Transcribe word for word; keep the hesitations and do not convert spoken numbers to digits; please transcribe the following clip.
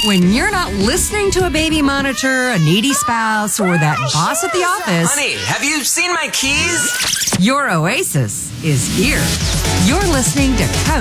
When you're not listening to a baby monitor, a needy spouse, or that boss at the office, Honey, have you seen my keys? your oasis is here. You're listening to Coast